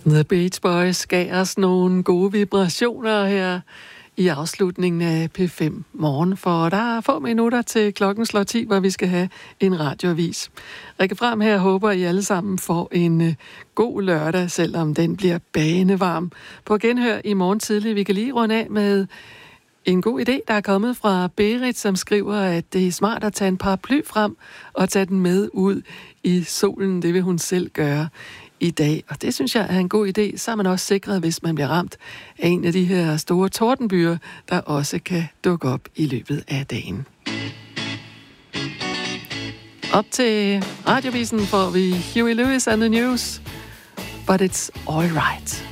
The Beach Boys gav os nogle gode vibrationer her i afslutningen af P5 Morgen, for der er få minutter til klokken slår 10, hvor vi skal have en radioavis. Rikke Frem her håber, I alle sammen får en god lørdag, selvom den bliver banevarm. På genhør i morgen tidlig. Vi kan lige runde af med en god idé, der er kommet fra Berit, som skriver, at det er smart at tage en paraply frem og tage den med ud i solen. Det vil hun selv gøre i dag, og det synes jeg er en god idé. Så er man også sikret, hvis man bliver ramt af en af de her store tordenbyer, der også kan dukke op i løbet af dagen. Op til radiovisen får vi Huey Lewis and the News, but it's all right.